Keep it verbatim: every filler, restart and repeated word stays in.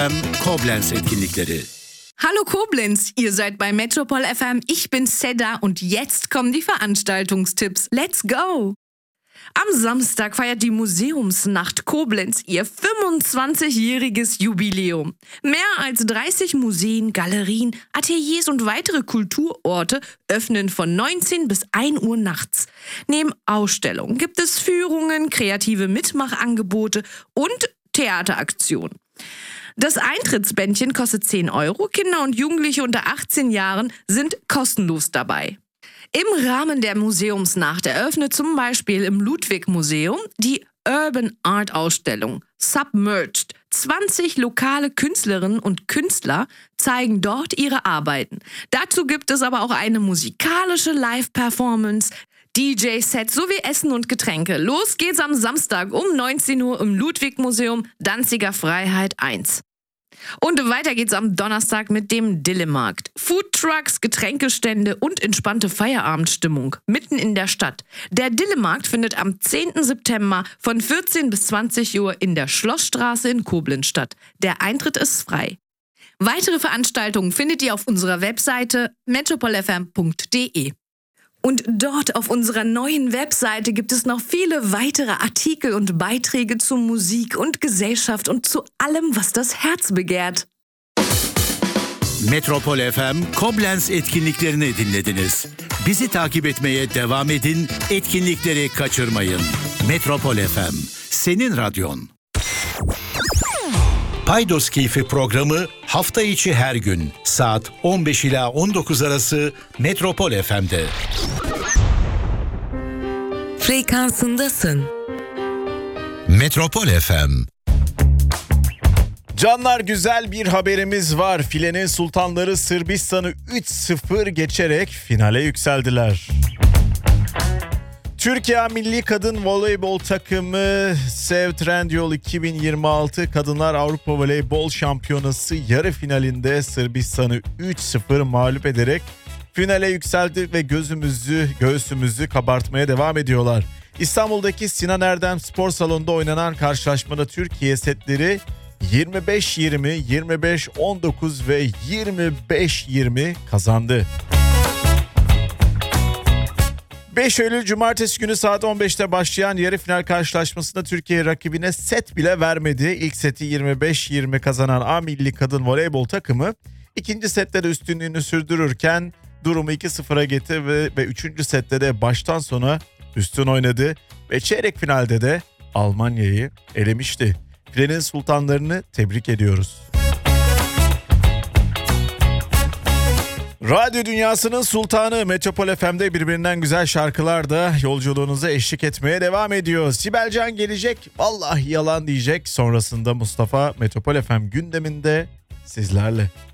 M Koblenz etkinlikleri. Hallo Koblenz, ihr seid bei Metropol F M, ich bin Seda und jetzt kommen die Veranstaltungstipps. Let's go! Am Samstag feiert die Museumsnacht Koblenz ihr fünfundzwanzigjähriges Jubiläum. Mehr als dreißig Museen, Galerien, Ateliers und weitere Kulturorte öffnen von neunzehn bis ein Uhr nachts. Neben Ausstellungen gibt es Führungen, kreative Mitmachangebote und Theateraktionen. Das Eintrittsbändchen kostet zehn Euro, Kinder und Jugendliche unter achtzehn Jahren sind kostenlos dabei. Im Rahmen der Museumsnacht eröffnet zum Beispiel im Ludwig-Museum die Urban Art Ausstellung Submerged. zwanzig lokale Künstlerinnen und Künstler zeigen dort ihre Arbeiten. Dazu gibt es aber auch eine musikalische Live-Performance, D J-Set sowie Essen und Getränke. Los geht's am Samstag um neunzehn Uhr im Ludwig-Museum Danziger Freiheit eins. Und weiter geht's am Donnerstag mit dem Dillemarkt. Foodtrucks, Getränkestände und entspannte Feierabendstimmung mitten in der Stadt. Der Dillemarkt findet am zehnten September von vierzehn bis zwanzig Uhr in der Schlossstraße in Koblenz statt. Der Eintritt ist frei. Weitere Veranstaltungen findet ihr auf unserer Webseite metropol f m punkt d e. Und dort auf unserer neuen Webseite gibt es noch viele weitere Artikel und Beiträge zu Musik und Gesellschaft und zu allem, was das Herz begehrt. Metropol F M Koblenz etkinliklerini dinlediniz. Bizi takip etmeye devam edin, etkinlikleri kaçırmayın. Metropol F M, senin radyon. Paydos Keyfi programı hafta içi her gün saat on beş ila on dokuz arası Metropol F M'de. Frekansındasın. Metropol F M. Canlar, güzel bir haberimiz var. Filenin Sultanları Sırbistan'ı üç sıfır geçerek finale yükseldiler. Türkiye Milli Kadın Voleybol Takımı Sev Trendyol iki bin yirmi altı Kadınlar Avrupa Voleybol Şampiyonası yarı finalinde Sırbistan'ı üç sıfır mağlup ederek finale yükseldi ve gözümüzü, göğsümüzü kabartmaya devam ediyorlar. İstanbul'daki Sinan Erdem Spor Salonu'nda oynanan karşılaşmada Türkiye setleri yirmi beş yirmi, yirmi beş on dokuz ve yirmi beş yirmi kazandı. beş Eylül Cumartesi günü saat on beşte başlayan yarı final karşılaşmasında Türkiye rakibine set bile vermedi. İlk seti yirmi beş yirmi kazanan A Milli Kadın Voleybol takımı ikinci sette de üstünlüğünü sürdürürken durumu iki sıfıra getirdi ve, ve üçüncü sette de baştan sona üstün oynadı ve çeyrek finalde de Almanya'yı elemişti. Filenin sultanlarını tebrik ediyoruz. Radyo dünyasının sultanı Metropol F M'de birbirinden güzel şarkılar da yolculuğunuza eşlik etmeye devam ediyor. Sibel Can gelecek, vallahi yalan diyecek. Sonrasında Mustafa Metropol F M gündeminde sizlerle.